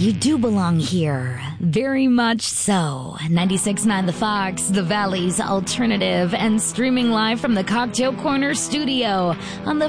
you do belong here. Very much so. 96.9 The Fox, the Valley's alternative, and streaming live from the Cocktail Corner studio on the